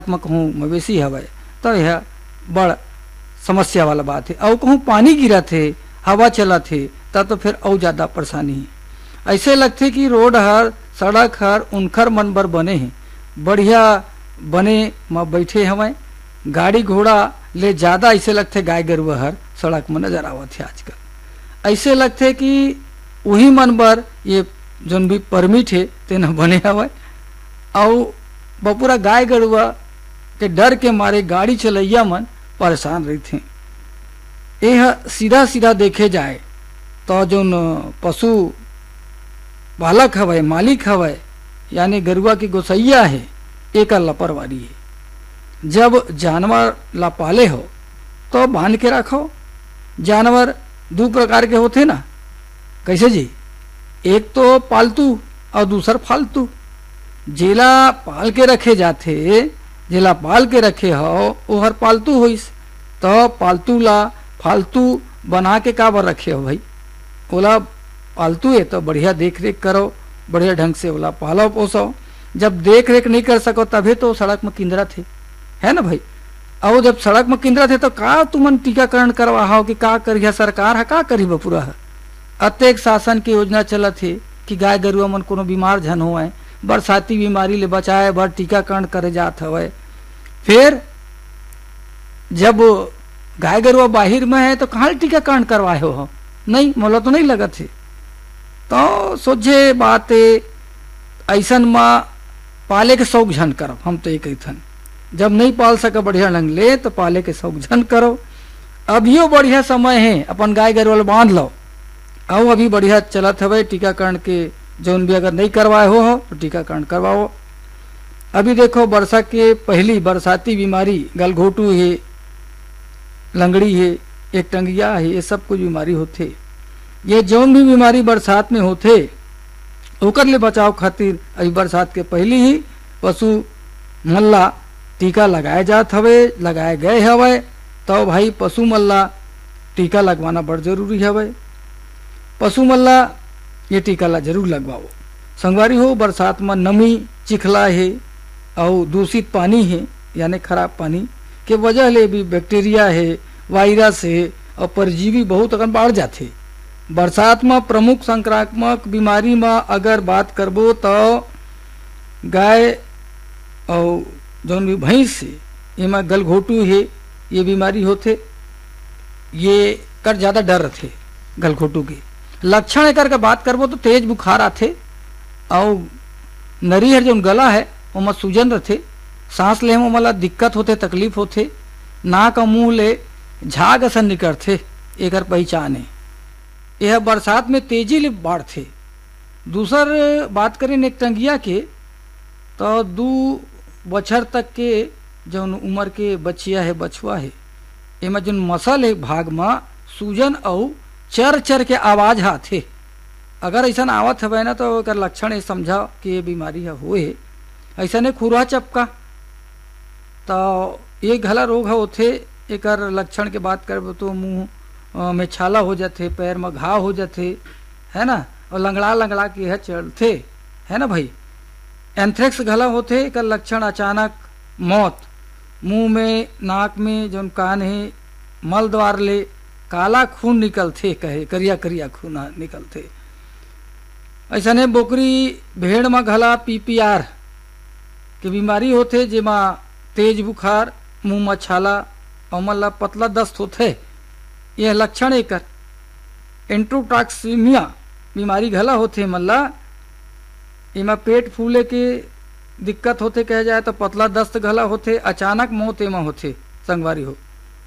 में कहूँ मवेशी हवे तो यह बड़ समस्या वाला बात है। और कहूँ पानी गिरा थे, हवा चला थे तब तो फिर और ज़्यादा परेशानी है। ऐसे लगते कि रोड हर सड़क हर उनखर मन बर बने हैं, बढ़िया बने में बैठे हमें, गाड़ी घोड़ा ले ज़्यादा ऐसे लगते गाय गरुआ हर सड़क में नजर आवत है आजकल। ऐसे लगते कि वही मन बर ये जोन भी परमिट है तेना बने हवे और बपूरा गाय गरुआ के डर के मारे गाड़ी चलैया मन परेशान रही थे। यह सीधा सीधा देखे जाए तो जोन पशु पालक हवे मालिक हवे यानी गरुआ की गोसैया है एक लापरवाही है। जब जानवर ला पाले हो तो बांध के रखो। जानवर दो प्रकार के होते ना, कैसे जी, एक तो पालतू और दूसर फालतू। जेला पाल के रखे जाते, जेला पाल के रखे हो वो हर पालतू होइस, तो पालतू ला फालतू बना के का बर रखे हो भाई। ओला पालतू है तो बढ़िया देख रेख करो, बढ़िया ढंग से ओला पालो पोसो। जब देख रेख नहीं कर सको तभी तो सड़क में किंदरा थे, है ना भाई। और जब सड़क में किंदरा थे तो का तुमन टीकाकरण करवा हो कि का करिया सरकार है, का करी पूरा है। अतेक शासन की योजना चलत है कि गाय गरुआ मन कोनो बीमार झन होए, बरसाती बीमारी ले बचाए बर टीकाकरण करे जात हवे। फिर जब गाय गरुआ बाहिर में है तो कहाँ टीकाकरण करवाए हो, नहीं मोला तो नहीं लगत है। तो सोचे बात ऐसन में पाले के शौक झन करो। हम तो एक थन जब नहीं पाल सके बढ़िया ढंग ले तो पाले के शौक झन करो। अभियो बढ़िया समय है, अपन गाय गरुआ बांध लो। और अभी बढ़िया चलत हवे टीकाकरण के, जोन भी अगर नहीं करवाए हो तो टीकाकरण करवाओ। अभी देखो वर्षा के पहली बरसाती बीमारी गलघोटू है, लंगड़ी है, एक टंगिया है, ये सब कुछ बीमारी होते। ये जोन भी बीमारी बरसात में होते ओकर ले बचाव खातिर अभी बरसात के पहले ही पशु मल्ला टीका लगाए जात हवे, लगाए गए हवे। तो भाई पशु मल्ला टीका लगवाना बड़ जरूरी हवे। पशु मल्ला ये टीका ला जरूर लगवाओ। संगवारी हो बरसात में नमी चिखला है और दूषित पानी है यानी खराब पानी के वजह ले भी बैक्टीरिया है, वायरस है और परजीवी बहुत अगर बढ़ जाते। बरसात में प्रमुख संक्रामक बीमारी में अगर बात करबो तो गाय और जौन भी भैंस है इमा गलघोटू है ये बीमारी होते। ये कर ज्यादा डर रहे गलघोटू के लक्षण एक का बात करबो तो तेज बुखार आते और नरी हर जो गला है ओमा सूजन रथे, सांस ले में दिक्कत होते, तकलीफ होते, नाक और मुंह ले झाग असन निकलते। एक पहचान है यह बरसात में तेजी ले बढ़ते। दूसर बात करें एक टंगिया के तो 2 बछर तक के जो उम्र के बच्चिया है बछुआ है एमा जो मसल है भाग में सूजन और चर चर के आवाज आथे। अगर ऐसा आवत हवे ना तो एकर लक्षण ये समझा कि ये बीमारी है हुए। ऐसा ने खुरा चपका तो ये घला रोग है होथे। एकर लक्षण के बात करब तो मुंह में छाला हो जाते, पैर में घाव हो जाते, है ना, और लंगड़ा लंगड़ा के है चलते, है ना भाई। एंथ्रेक्स घला होते एकर लक्षण अचानक मौत, मुंह में नाक में जो कान है मल द्वार ले काला खून निकलते, कहे करिया करिया खून निकलते। ऐसा ने बोकरी भेड़ में घला पीपीआर के बीमारी होते जेमा तेज बुखार, मुंह में छाला और मल्ला पतला दस्त होते। यह लक्षण एक एंट्रोटॉक्सिमिया बीमारी घला होते मल्ला। इमा पेट फूले के दिक्कत होते कहे जाए तो पतला दस्त घला होते, अचानक मौत एमा होते संगवारी हो।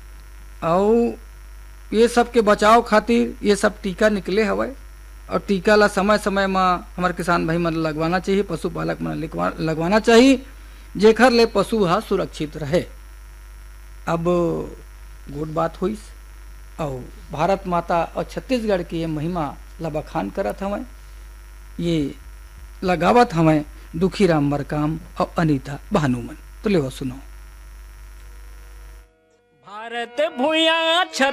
और ये सब के बचाव खातिर ये सब टीका निकले हवे और टीका ला समय समय में हमारे किसान भाई मन लगवाना चाहिए, पशुपालक मन लगवाना चाहिए जेखर ले पशु हा सुरक्षित रहे। अब गुड बात हुई और भारत माता और छत्तीसगढ़ की ये महिमा ला बखान करत हमें, ये लगावत हमें दुखीराम मरकाम और अनीता भानुमन। तो ले सुनो। भारत भूया